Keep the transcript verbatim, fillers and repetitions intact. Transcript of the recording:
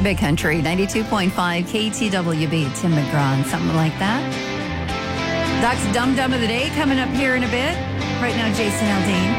Big Country, ninety-two point five K T W B, Tim McGraw, something like that. Doc's Dum Dum of the Day coming up here in a bit. Right now, Jason Aldean.